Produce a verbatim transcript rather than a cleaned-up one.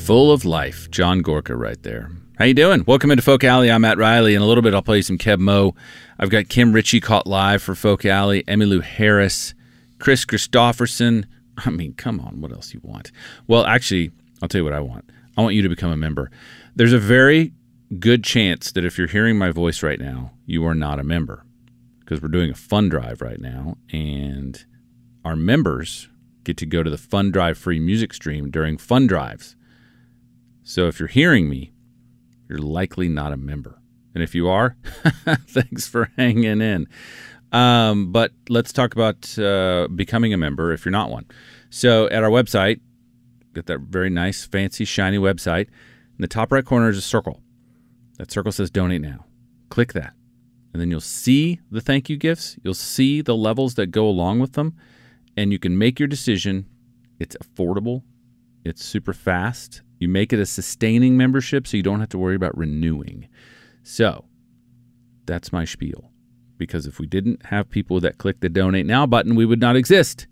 Full of life. John Gorka right there. How you doing? Welcome into Folk Alley. I'm Matt Riley. In a little bit, I'll play you some Keb Mo. I've got Kim Ritchie caught live for Folk Alley, Emmylou Harris, Chris Christopherson. I mean, come on. What else you want? Well, actually, I'll tell you what I want. I want you to become a member. There's a very good chance that if you're hearing my voice right now, you are not a member, because we're doing a fund drive right now, and our members get to go to the Fund Drive free music stream during fund drives. So if you're hearing me, you're likely not a member. And if you are, thanks for hanging in. Um, but let's talk about uh, becoming a member if you're not one. So at our website, got that very nice, fancy, shiny website. In the top right corner is a circle. That circle says Donate Now. Click that. And then you'll see the thank you gifts. You'll see the levels that go along with them. And you can make your decision. It's affordable. It's super fast. You make it a sustaining membership so you don't have to worry about renewing. So that's my spiel. Because if we didn't have people that click the Donate Now button, we would not exist.